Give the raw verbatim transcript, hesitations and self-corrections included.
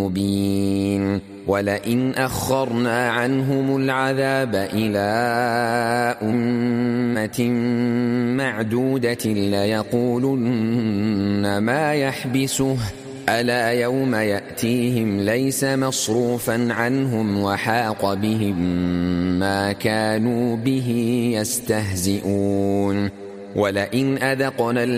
مبين ولئن أخرنا عنهم العذاب إلى أمة معدودة ليقولن ما يحبسه ألا يوم يأتيهم ليس مصروفا عنهم وحاق بهم ما كانوا به يستهزئون ولئن أذقنا